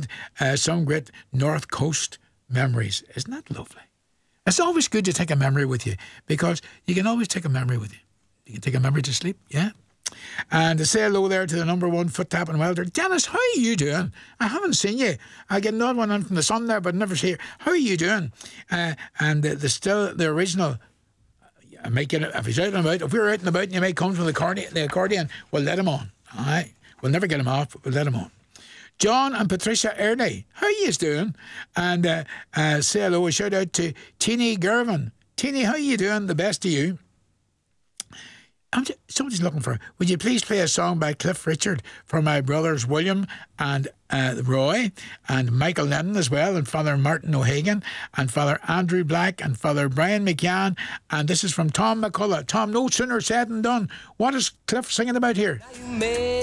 had some great North Coast memories. Isn't that lovely? It's always good to take a memory with you, because you can always take a memory with you. You can take a memory to sleep, yeah? And to say hello there to the number one foot tapping welder. Dennis, how are you doing? I haven't seen you. I get another one in from the sun there, but never see you. How are you doing? And the original, I might get it, if he's out and about, if we're out and about and you might come from the accordion, we'll let him on. All right? We'll never get him off, but we'll let him on. John and Patricia Ernie, how are you doing? And say hello, a shout out to Teeny Gervin. Teeny, how are you doing? The best to you. Somebody's looking for, would you please play a song by Cliff Richard for my brothers William and Roy, and Michael Lennon as well, and Father Martin O'Hagan, and Father Andrew Black, and Father Brian McCann. And this is from Tom McCullough. Tom, no sooner said than done. What is Cliff singing about here? You made